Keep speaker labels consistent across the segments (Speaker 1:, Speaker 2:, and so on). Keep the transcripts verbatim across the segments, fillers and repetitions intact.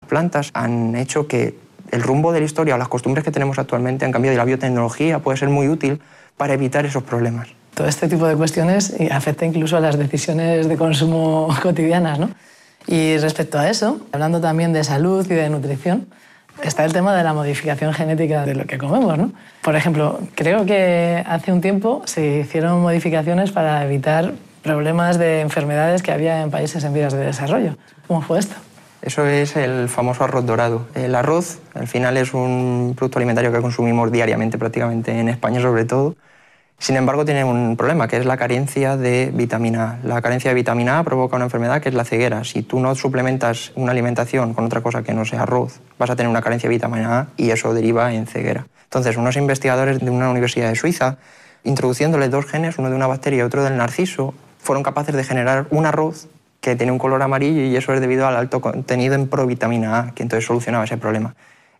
Speaker 1: plantas han hecho que el rumbo de la historia o las costumbres que tenemos actualmente han cambiado y la biotecnología puede ser muy útil para evitar esos problemas.
Speaker 2: Todo este tipo de cuestiones afecta incluso a las decisiones de consumo cotidianas, ¿no? Y respecto a eso, hablando también de salud y de nutrición, está el tema de la modificación genética de lo que comemos, ¿no? Por ejemplo, creo que hace un tiempo se hicieron modificaciones para evitar problemas de enfermedades que había en países en vías de desarrollo. ¿Cómo fue esto?
Speaker 1: Eso es el famoso arroz dorado. El arroz, al final, es un producto alimentario que consumimos diariamente, prácticamente en España sobre todo. Sin embargo, tiene un problema, que es la carencia de vitamina A. La carencia de vitamina A provoca una enfermedad que es la ceguera. Si tú no suplementas una alimentación con otra cosa que no sea arroz, vas a tener una carencia de vitamina A y eso deriva en ceguera. Entonces, unos investigadores de una universidad de Suiza, introduciéndole dos genes, uno de una bacteria y otro del narciso, fueron capaces de generar un arroz que tiene un color amarillo y eso es debido al alto contenido en provitamina A, que entonces solucionaba ese problema.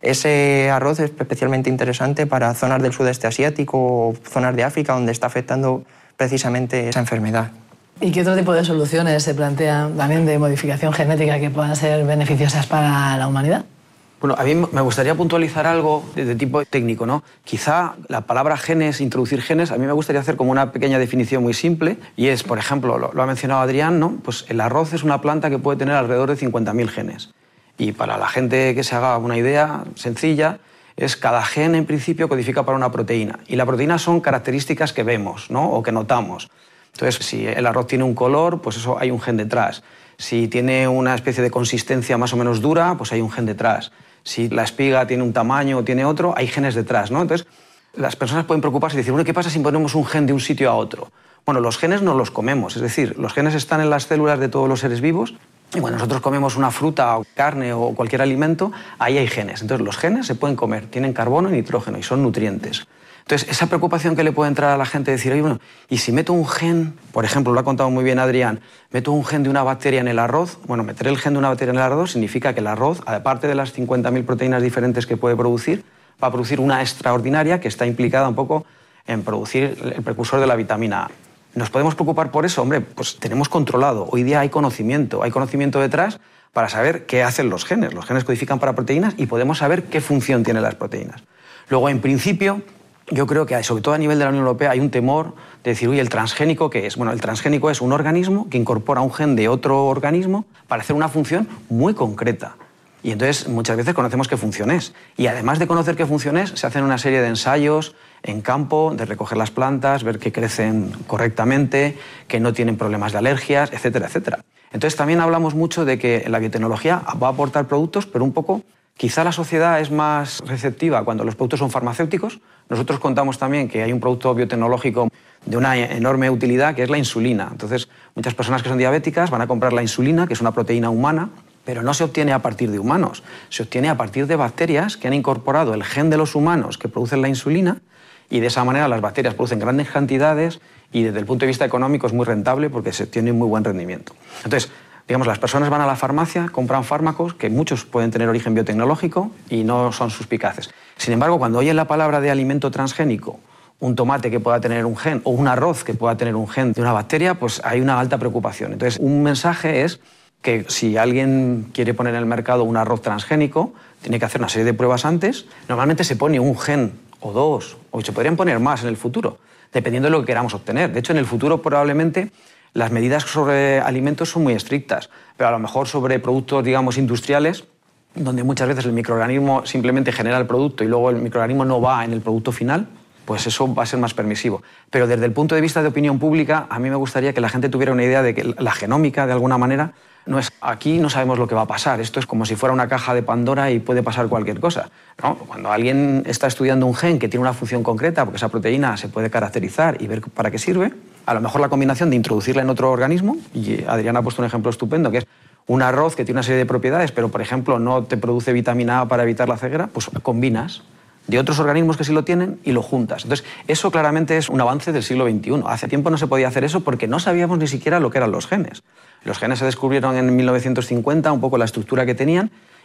Speaker 1: Ese arroz es especialmente interesante para zonas del sudeste asiático o zonas de África donde está afectando precisamente esa enfermedad.
Speaker 2: ¿Y qué otro tipo de soluciones se plantean también de modificación genética que puedan ser beneficiosas para la humanidad?
Speaker 3: Bueno, a mí me gustaría puntualizar algo de tipo técnico, ¿no? Quizá la palabra genes, introducir genes, a mí me gustaría hacer como una pequeña definición muy simple y es, por ejemplo, lo, lo ha mencionado Adrián, ¿no? Pues el arroz es una planta que puede tener alrededor de cincuenta mil genes. Y para la gente que se haga una idea sencilla, es cada gen en principio codifica para una proteína. Y la proteína son características que vemos, ¿no? O que notamos. Entonces, si el arroz tiene un color, pues eso hay un gen detrás. Si tiene una especie de consistencia más o menos dura, pues hay un gen detrás. Si la espiga tiene un tamaño o tiene otro, hay genes detrás, ¿no? Entonces, las personas pueden preocuparse y decir, bueno, ¿qué pasa si ponemos un gen de un sitio a otro? Bueno, los genes no los comemos, es decir, los genes están en las células de todos los seres vivos. Y cuando nosotros comemos una fruta o carne o cualquier alimento, ahí hay genes. Entonces los genes se pueden comer, tienen carbono y nitrógeno y son nutrientes. Entonces esa preocupación que le puede entrar a la gente de decir, oye, bueno, ¿y si meto un gen, por ejemplo, lo ha contado muy bien Adrián, meto un gen de una bacteria en el arroz? Bueno, meter el gen de una bacteria en el arroz significa que el arroz, aparte de las cincuenta mil proteínas diferentes que puede producir, va a producir una extraordinaria que está implicada un poco en producir el precursor de la vitamina A. ¿Nos podemos preocupar por eso? Hombre, pues tenemos controlado. Hoy día hay conocimiento, hay conocimiento detrás para saber qué hacen los genes. Los genes codifican para proteínas y podemos saber qué función tienen las proteínas. Luego, en principio, yo creo que, sobre todo a nivel de la Unión Europea, hay un temor de decir, oye, ¿el transgénico qué es? Bueno, el transgénico es un organismo que incorpora un gen de otro organismo para hacer una función muy concreta. Y entonces muchas veces conocemos qué función es. Y además de conocer qué función es, se hacen una serie de ensayos en campo, de recoger las plantas, ver que crecen correctamente, que no tienen problemas de alergias, etcétera, etcétera. Entonces también hablamos mucho de que la biotecnología va a aportar productos, pero un poco, quizá la sociedad es más receptiva cuando los productos son farmacéuticos. Nosotros contamos también que hay un producto biotecnológico de una enorme utilidad, que es la insulina. Entonces, muchas personas que son diabéticas van a comprar la insulina, que es una proteína humana, pero no se obtiene a partir de humanos, se obtiene a partir de bacterias que han incorporado el gen de los humanos que producen la insulina y de esa manera las bacterias producen grandes cantidades y desde el punto de vista económico es muy rentable porque se obtiene muy buen rendimiento. Entonces, digamos, las personas van a la farmacia, compran fármacos que muchos pueden tener origen biotecnológico y no son suspicaces. Sin embargo, cuando oyen la palabra de alimento transgénico, un tomate que pueda tener un gen o un arroz que pueda tener un gen de una bacteria, pues hay una alta preocupación. Entonces, un mensaje es que si alguien quiere poner en el mercado un arroz transgénico, tiene que hacer una serie de pruebas antes. Normalmente se pone un gen o dos, o se podrían poner más en el futuro, dependiendo de lo que queramos obtener. De hecho, en el futuro probablemente las medidas sobre alimentos son muy estrictas, pero a lo mejor sobre productos, digamos, industriales, donde muchas veces el microorganismo simplemente genera el producto y luego el microorganismo no va en el producto final, pues eso va a ser más permisivo. Pero desde el punto de vista de opinión pública, a mí me gustaría que la gente tuviera una idea de que la genómica, de alguna manera, no es aquí no sabemos lo que va a pasar. Esto es como si fuera una caja de Pandora y puede pasar cualquier cosa, ¿no? Cuando alguien está estudiando un gen que tiene una función concreta, porque esa proteína se puede caracterizar y ver para qué sirve, a lo mejor la combinación de introducirla en otro organismo, y Adrián ha puesto un ejemplo estupendo, que es un arroz que tiene una serie de propiedades, pero por ejemplo no te produce vitamina A para evitar la ceguera, pues combinas de otros organismos que sí lo tienen y lo juntas. Entonces, eso claramente es un avance del siglo veintiuno. Hace tiempo no se podía hacer eso porque no sabíamos ni siquiera lo que eran los genes. Los genes se descubrieron en mil novecientos cincuenta, un poco la estructura que tenían,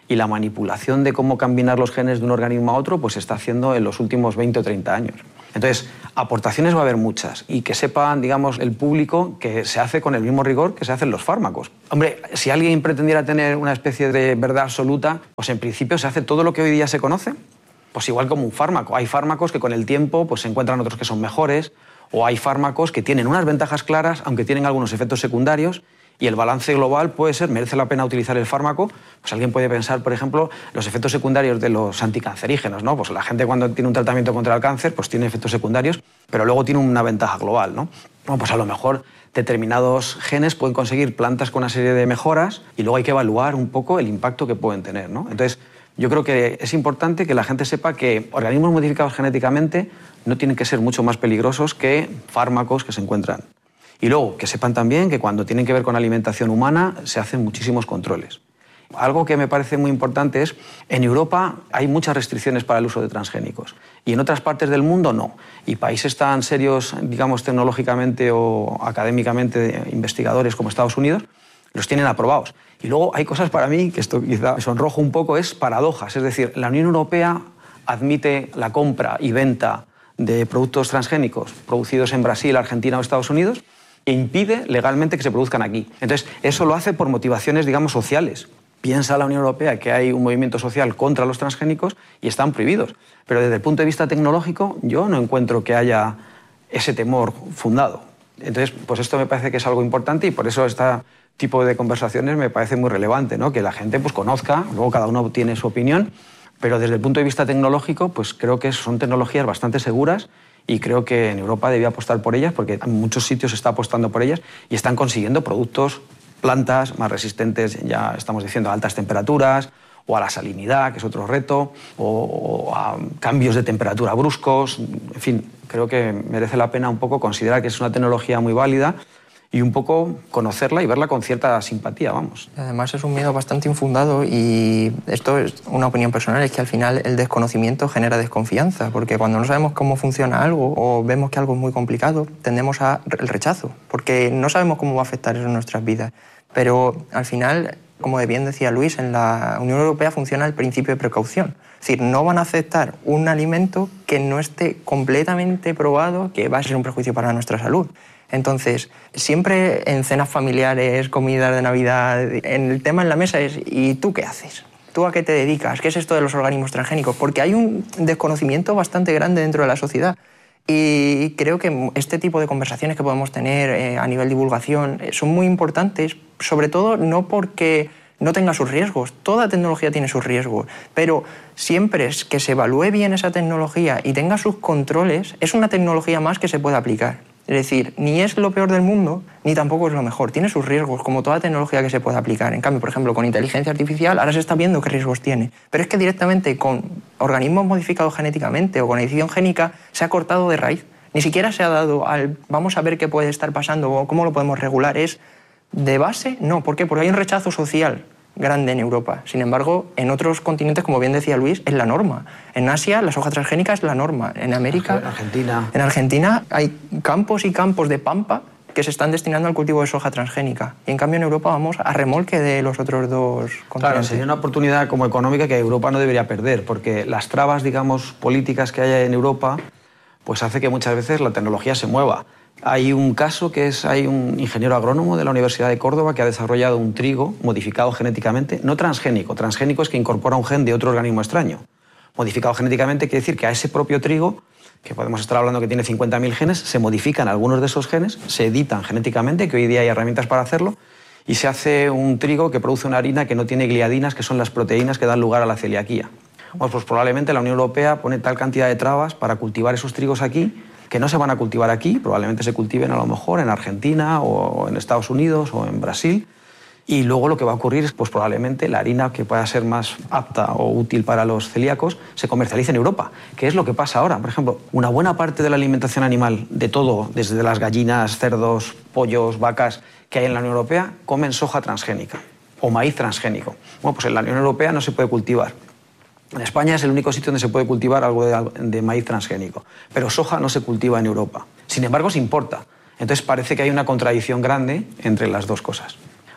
Speaker 3: y la manipulación de cómo combinar los genes de un organismo a otro pues se está haciendo en los últimos veinte o treinta años. Entonces, aportaciones va a haber muchas y que sepan, digamos, el público que se hace con el mismo rigor que se hacen los fármacos. Hombre, si alguien pretendiera tener una especie de verdad absoluta, pues en principio se hace todo lo que hoy día se conoce. Pues igual como un fármaco. Hay fármacos que con el tiempo pues, se encuentran otros que son mejores, o hay fármacos que tienen unas ventajas claras, aunque tienen algunos efectos secundarios, y el balance global puede ser, merece la pena utilizar el fármaco. Pues alguien puede pensar, por ejemplo, los efectos secundarios de los anticancerígenos, ¿no? Pues la gente cuando tiene un tratamiento contra el cáncer, pues tiene efectos secundarios, pero luego tiene una ventaja global, ¿no? Bueno, pues a lo mejor determinados genes pueden conseguir plantas con una serie de mejoras y luego hay que evaluar un poco el impacto que pueden tener, ¿no? Entonces, yo creo que es importante que la gente sepa que organismos modificados genéticamente no tienen que ser mucho más peligrosos que fármacos que se encuentran. Y luego, que sepan también que cuando tienen que ver con alimentación humana se hacen muchísimos controles. Algo que me parece muy importante es, en Europa hay muchas restricciones para el uso de transgénicos y en otras partes del mundo no. Y países tan serios, digamos, tecnológicamente o académicamente, investigadores como Estados Unidos, los tienen aprobados. Y luego hay cosas para mí, que esto quizá sonrojo un poco, es paradojas. Es decir, la Unión Europea admite la compra y venta de productos transgénicos producidos en Brasil, Argentina o Estados Unidos e impide legalmente que se produzcan aquí. Entonces, eso lo hace por motivaciones, digamos, sociales. Piensa la Unión Europea que hay un movimiento social contra los transgénicos y están prohibidos. Pero desde el punto de vista tecnológico, yo no encuentro que haya ese temor fundado. Entonces, pues esto me parece que es algo importante y por eso este tipo de conversaciones me parece muy relevante, ¿no? Que la gente pues, conozca, luego cada uno tiene su opinión, pero desde el punto de vista tecnológico, pues creo que son tecnologías bastante seguras y creo que en Europa debía apostar por ellas porque en muchos sitios se está apostando por ellas y están consiguiendo productos, plantas más resistentes, ya estamos diciendo, a altas temperaturas o a la salinidad, que es otro reto, o, o a cambios de temperatura bruscos. En fin, creo que merece la pena un poco considerar que es una tecnología muy válida y un poco conocerla y verla con cierta simpatía, vamos.
Speaker 1: Además es un miedo bastante infundado y esto es una opinión personal, es que al final el desconocimiento genera desconfianza, porque cuando no sabemos cómo funciona algo o vemos que algo es muy complicado, tendemos al rechazo, porque no sabemos cómo va a afectar eso en nuestras vidas. Pero al final, como bien decía Luis, en la Unión Europea funciona el principio de precaución. Es decir, no van a aceptar un alimento que no esté completamente probado, que va a ser un perjuicio para nuestra salud. Entonces, siempre en cenas familiares, comidas de Navidad, en el tema en la mesa es ¿y tú qué haces? ¿Tú a qué te dedicas? ¿Qué es esto de los organismos transgénicos? Porque hay un desconocimiento bastante grande dentro de la sociedad y creo que este tipo de conversaciones que podemos tener eh, a nivel de divulgación eh, son muy importantes, sobre todo no porque no tenga sus riesgos, toda tecnología tiene sus riesgos, pero siempre es que se evalúe bien esa tecnología y tenga sus controles, es una tecnología más que se puede aplicar. Es decir, ni es lo peor del mundo, ni tampoco es lo mejor. Tiene sus riesgos, como toda tecnología que se puede aplicar. En cambio, por ejemplo, con inteligencia artificial, ahora se está viendo qué riesgos tiene. Pero es que directamente con organismos modificados genéticamente o con edición génica se ha cortado de raíz. Ni siquiera se ha dado al vamos a ver qué puede estar pasando o cómo lo podemos regular. Es de base, no. ¿Por qué? Porque hay un rechazo social grande en Europa. Sin embargo, en otros continentes, como bien decía Luis, es la norma. En Asia, la soja transgénica es la norma. En América...
Speaker 3: En Argentina.
Speaker 1: En Argentina hay campos y campos de pampa que se están destinando al cultivo de soja transgénica. Y en cambio en Europa vamos a remolque de los otros dos continentes.
Speaker 3: Claro, sería una oportunidad como económica que Europa no debería perder, porque las trabas, digamos, políticas que hay en Europa, pues hace que muchas veces la tecnología se mueva. Hay un caso que es, hay un ingeniero agrónomo de la Universidad de Córdoba que ha desarrollado un trigo modificado genéticamente, no transgénico, transgénico es que incorpora un gen de otro organismo extraño. Modificado genéticamente quiere decir que a ese propio trigo, que podemos estar hablando que tiene cincuenta mil genes, se modifican algunos de esos genes, se editan genéticamente, que hoy día hay herramientas para hacerlo, y se hace un trigo que produce una harina que no tiene gliadinas, que son las proteínas que dan lugar a la celiaquía. Bueno, pues probablemente la Unión Europea pone tal cantidad de trabas para cultivar esos trigos aquí, que no se van a cultivar aquí, probablemente se cultiven a lo mejor en Argentina o en Estados Unidos o en Brasil. Y luego lo que va a ocurrir es pues probablemente la harina que pueda ser más apta o útil para los celíacos se comercialice en Europa, que es lo que pasa ahora. Por ejemplo, una buena parte de la alimentación animal, de todo, desde las gallinas, cerdos, pollos, vacas que hay en la Unión Europea, comen soja transgénica o maíz transgénico. Bueno, pues en la Unión Europea no se puede cultivar. En España es el único sitio donde se puede cultivar algo de, de maíz transgénico, pero soja no se cultiva en Europa. Sin embargo, se importa. Entonces parece que hay una contradicción grande entre las dos cosas. O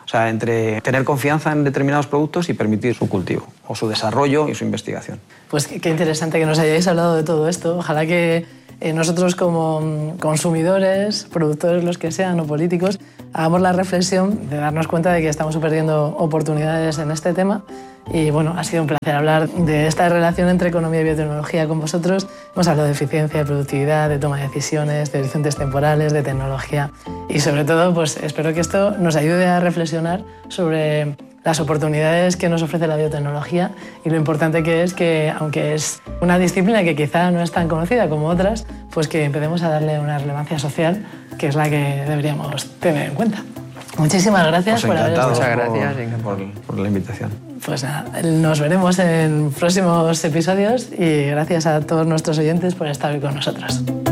Speaker 3: sea, entre tener confianza en determinados productos y permitir su cultivo, o su desarrollo y su investigación.
Speaker 2: Pues qué interesante que nos hayáis hablado de todo esto. Ojalá que eh, nosotros como consumidores, productores, los que sean, o políticos, hagamos la reflexión de darnos cuenta de que estamos perdiendo oportunidades en este tema. Y bueno, ha sido un placer hablar de esta relación entre economía y biotecnología con vosotros. Hemos hablado de eficiencia, de productividad, de toma de decisiones, de horizontes temporales, de tecnología. Y sobre todo, pues espero que esto nos ayude a reflexionar sobre las oportunidades que nos ofrece la biotecnología y lo importante que es que, aunque es una disciplina que quizá no es tan conocida como otras, pues que empecemos a darle una relevancia social, que es la que deberíamos tener en cuenta. Muchísimas gracias
Speaker 3: pues
Speaker 2: por haber estado.
Speaker 1: Muchas gracias
Speaker 3: por, por, por la invitación.
Speaker 2: Pues nada, nos veremos en próximos episodios y gracias a todos nuestros oyentes por estar hoy con nosotros.